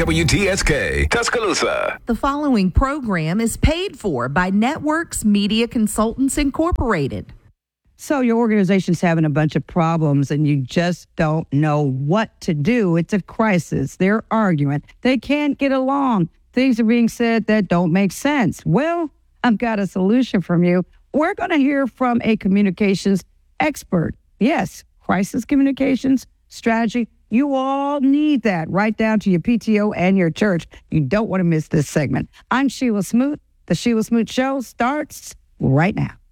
WTSK, Tuscaloosa. The following program is paid for by Networks Media Consultants Incorporated. So your organization's having a bunch of problems and you just don't know what to do. It's a crisis. They're arguing. They can't get along. Things are being said that don't make sense. Well, I've got a solution from you. We're going to hear from a communications expert. Yes, crisis communications strategy. You all need that right down to your PTO and your church. You don't want to miss this segment. I'm Sheila Smoot. The Sheila Smoot Show starts right now.